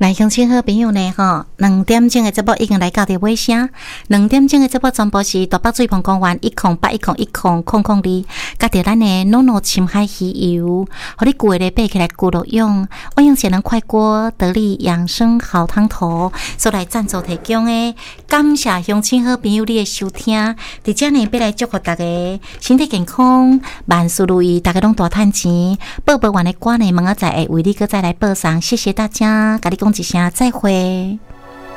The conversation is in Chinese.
来，乡亲好朋友呢，2点钟的节目已经来到伫尾声。2点钟的节目全部是大北水盆公园108101002，甲着咱的诺诺深海鱼油，互你过日爬起来咕噜用，我用节能快锅得力养生好汤头所来赞助提供的，感谢乡亲好朋友你的收听。伫遮呢，要来祝福大家身体健康，万事如意，大家拢大赚钱。报完的歌呢，明仔载会为你再来播送，谢谢大家，甲你讲一声再会。